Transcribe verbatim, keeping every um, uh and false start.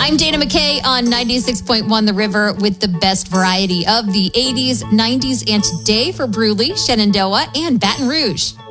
I'm Dana McKay on ninety-six point one The River with the best variety of the eighties, nineties, and today for Bruley, Shenandoah, and Baton Rouge.